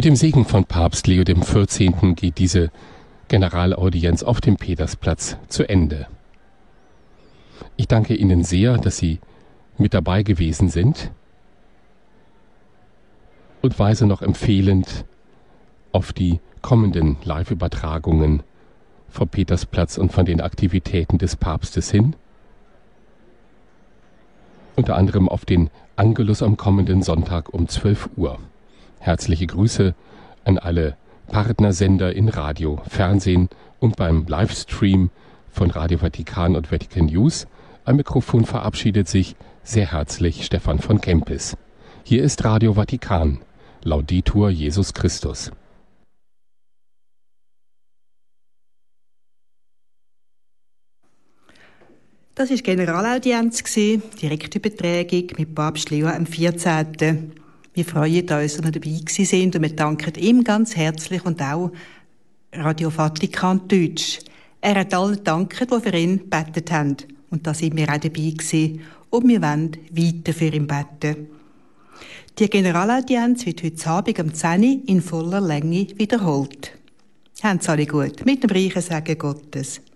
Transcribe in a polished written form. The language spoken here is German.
Mit dem Segen von Papst Leo XIV. Geht diese Generalaudienz auf dem Petersplatz zu Ende. Ich danke Ihnen sehr, dass Sie mit dabei gewesen sind und weise noch empfehlend auf die kommenden Live-Übertragungen vom Petersplatz und von den Aktivitäten des Papstes hin. Unter anderem auf den Angelus am kommenden Sonntag um 12 Uhr. Herzliche Grüße an alle Partnersender in Radio, Fernsehen und beim Livestream von Radio Vatikan und Vatican News. Am Mikrofon verabschiedet sich sehr herzlich Stefan von Kempis. Hier ist Radio Vatikan. Laudetur Jesus Christus. Das war Generalaudienz, Direktübertragung mit Papst Leo XIV. Wir freuen uns, dass wir dabei sind und wir danken ihm ganz herzlich und auch Radio Vatikan Deutsch. Er hat allen gedankt, die für ihn gebetet haben. Und da sind wir auch dabei gewesen. Und wir wollen weiter für ihn beten. Die Generalaudienz wird heute Abend um 10 Uhr in voller Länge wiederholt. Haben Sie alle gut? Mit dem reichen Segen Gottes.